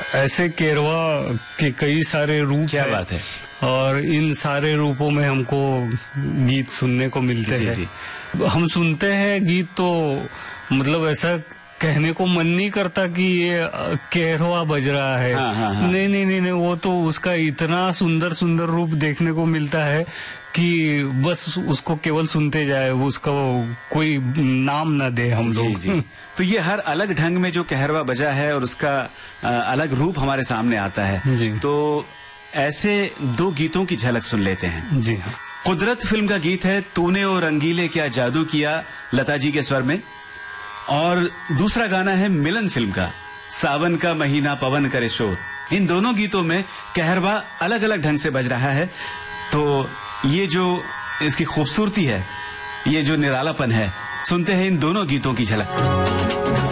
ऐसे केरवा के कई सारे रूप क्या बात है। और इन सारे रूपों में हमको गीत सुनने को मिलते हैं। जी। हम सुनते हैं गीत तो मतलब ऐसा कहने को मन नहीं करता कि ये केरवा बज रहा है। हाँ। नहीं, वो तो उसका इतना सुंदर सुंदर रूप देखने को मिलता है कि बस उसको केवल सुनते जाए, उसका कोई नाम ना दे हम लोग। जी। तो ये हर अलग ढंग में जो कहरवा बजा है और उसका अलग रूप हमारे सामने आता है। जी। तो ऐसे 2 गीतों की झलक सुन लेते हैं। जी हाँ। कुदरत फिल्म का गीत है तूने ओ रंगीले क्या जादू किया, लता जी के स्वर में। और दूसरा गाना है मिलन फिल्म का, सावन का महीना पवन करे शोर। इन दोनों गीतों में कहरवा अलग अलग ढंग से बज रहा है। तो ये जो इसकी खूबसूरती है, ये जो निरालापन है, सुनते हैं इन दोनों गीतों की झलक।